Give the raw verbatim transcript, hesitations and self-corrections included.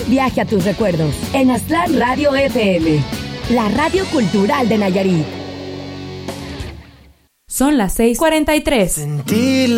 Viaje a tus recuerdos en Aztlán Radio F M, la radio cultural de Nayarit. Son las seis cuarenta y tres. Sentí